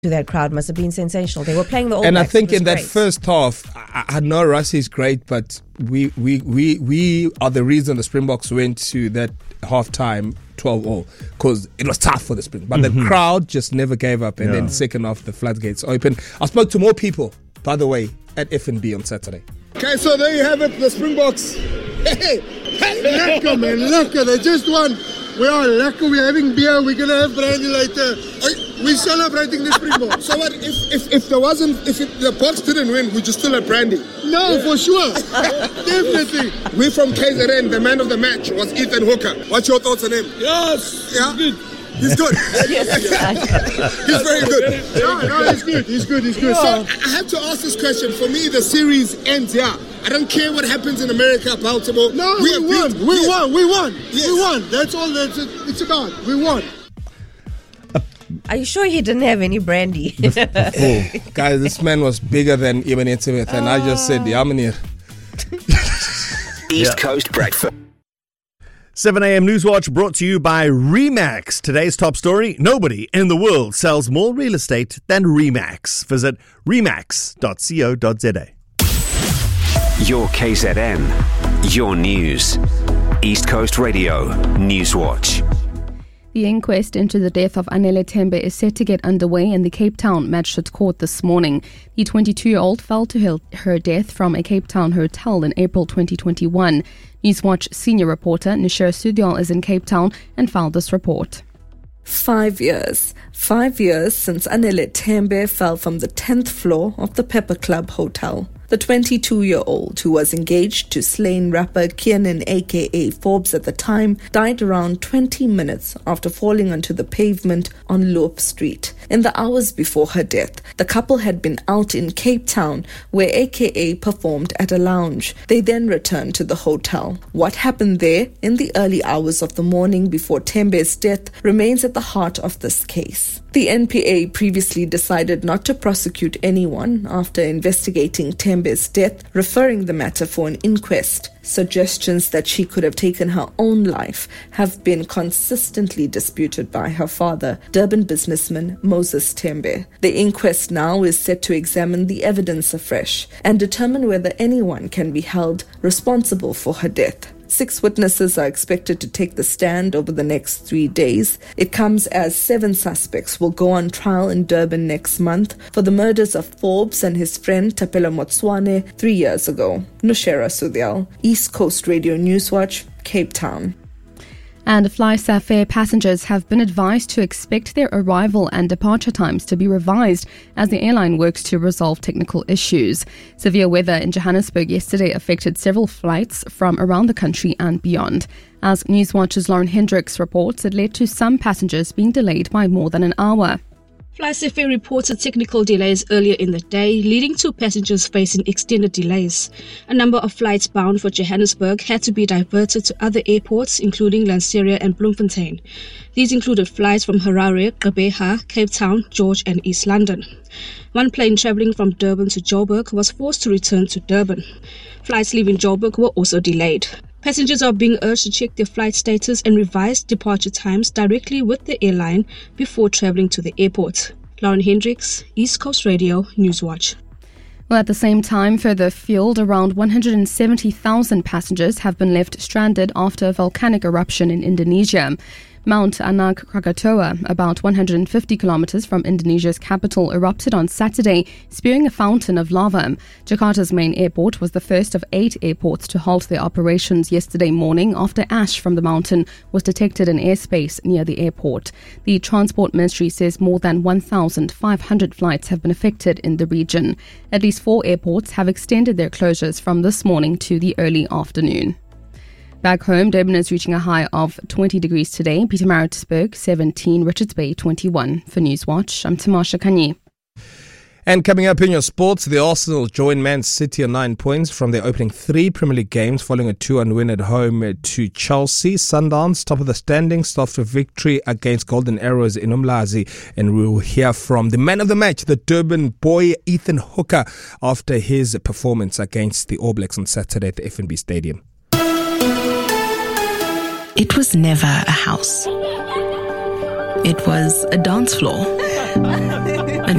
That crowd must have been sensational. They were playing the All And Blacks. I think in that great. first half, I know Rassie is great, but we are the reason the Springboks went to that half-time 12-all, because it was tough for the Springboks. But the crowd just never gave up. And then second half, the floodgates opened. I spoke to more people, by the way, at FNB on Saturday. Okay, so there you have it, the Springboks. Hey, lekker man, lekker. They just won. We are lekker. We're having beer. We're gonna have brandy later. We're celebrating the Springboks. So what? If the Boks didn't win, would you still have brandy? No, for sure. Definitely. We're from KZN. The man of the match was Ethan Hooker. What's your thoughts on him? Yes. Yeah. He's good. He's very good. No, he's good. Yeah. So I have to ask this question. For me, the series ends here. I don't care what happens in America, Baltimore. No, we won. We won. Yes. We won. That's all it's about. We won. Are you sure he didn't have any brandy? Guys, this man was bigger than Ibn Etzebeth, and I just said, Yamanir. East Coast Breakfast. 7 a.m. Newswatch brought to you by Remax. Today's top story: nobody in the world sells more real estate than Remax. Visit remax.co.za. Your KZN, your news. East Coast Radio Newswatch. The inquest into the death of Anele Tembe is set to get underway in the Cape Town Magistrate Court this morning. The 22-year-old fell to her death from a Cape Town hotel in April 2021. Newswatch senior reporter Nishira Sudyal is in Cape Town and filed this report. 5 years. 5 years since Anele Tembe fell from the 10th floor of the Pepper Club Hotel. The 22-year-old, who was engaged to slain rapper Kiernan aka Forbes at the time, died around 20 minutes after falling onto the pavement on Loop Street. In the hours before her death, the couple had been out in Cape Town, where aka performed at a lounge. They then returned to the hotel. What happened there in the early hours of the morning before Tembe's death remains at the heart of this case. The NPA previously decided not to prosecute anyone after investigating Tembe's death, referring the matter for an inquest. Suggestions that she could have taken her own life have been consistently disputed by her father, Durban businessman Moses Tembe. The inquest now is set to examine the evidence afresh and determine whether anyone can be held responsible for her death. 6 witnesses are expected to take the stand over the next 3 days. It comes as 7 suspects will go on trial in Durban next month for the murders of Forbes and his friend Tapelo Motswane 3 years ago. Nushera Sudyal, East Coast Radio Newswatch, Cape Town. And FlySafair passengers have been advised to expect their arrival and departure times to be revised as the airline works to resolve technical issues. Severe weather in Johannesburg yesterday affected several flights from around the country and beyond. As Newswatch's Lauren Hendricks reports, it led to some passengers being delayed by more than an hour. FlySafair reported technical delays earlier in the day, leading to passengers facing extended delays. A number of flights bound for Johannesburg had to be diverted to other airports, including Lanseria and Bloemfontein. These included flights from Harare, Gqeberha, Cape Town, George and East London. One plane travelling from Durban to Joburg was forced to return to Durban. Flights leaving Joburg were also delayed. Passengers are being urged to check their flight status and revise departure times directly with the airline before travelling to the airport. Lauren Hendricks, East Coast Radio, Newswatch. Well, at the same time, further afield, around 170,000 passengers have been left stranded after a volcanic eruption in Indonesia. Mount Anak Krakatoa, about 150 kilometers from Indonesia's capital, erupted on Saturday, spewing a fountain of lava. Jakarta's main airport was the first of 8 airports to halt their operations yesterday morning after ash from the mountain was detected in airspace near the airport. The Transport Ministry says more than 1,500 flights have been affected in the region. At least 4 airports have extended their closures from this morning to the early afternoon. Back home, Durban is reaching a high of 20 degrees today. Pietermaritzburg 17, Richards Bay 21. For Newswatch, I'm Tamasha Kanyi. And coming up in your sports, the Arsenal joined Man City on 9 points from their opening 3 Premier League games following a 2-1 win at home to Chelsea. Sundowns, top of the standings, after victory against Golden Arrows in Umlazi. And we will hear from the man of the match, the Durban boy, Ethan Hooker, after his performance against the All Blacks on Saturday at the FNB Stadium. It was never a house. It was a dance floor.